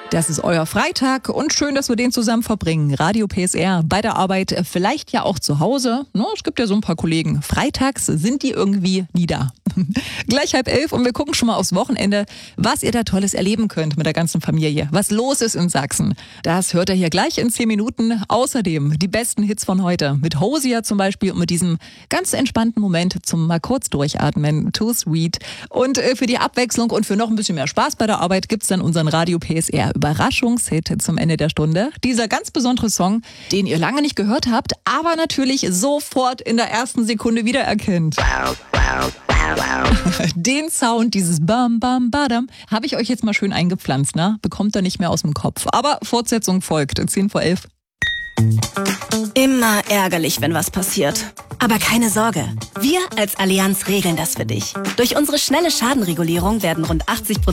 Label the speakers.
Speaker 1: Das ist euer Freitag und schön, dass wir den zusammen verbringen. Radio PSR, bei der Arbeit, vielleicht ja auch zu Hause. No, es gibt ja so ein paar Kollegen. Freitags sind die irgendwie nie da. Gleich 10:30 und wir gucken schon mal aufs Wochenende, was ihr da Tolles erleben könnt mit der ganzen Familie. Was los ist in Sachsen. Das hört ihr hier gleich in 10 Minuten. Außerdem die besten Hits von heute. Mit Hosier zum Beispiel und mit diesem ganz entspannten Moment zum mal kurz durchatmen. Too sweet. Und für die Abwechslung und für noch ein bisschen mehr Spaß bei der Arbeit gibt's dann unseren Radio PSR Überraschungshit zum Ende der Stunde. Dieser ganz besondere Song, den ihr lange nicht gehört habt, aber natürlich sofort in der ersten Sekunde wiedererkennt. Den Sound, dieses Bam Bam Badam, habe ich euch jetzt mal schön eingepflanzt, ne? Bekommt ihr nicht mehr aus dem Kopf. Aber Fortsetzung folgt, 10:10.
Speaker 2: Immer ärgerlich, wenn was passiert. Aber keine Sorge, wir als Allianz regeln das für dich. Durch unsere schnelle Schadenregulierung werden rund 80%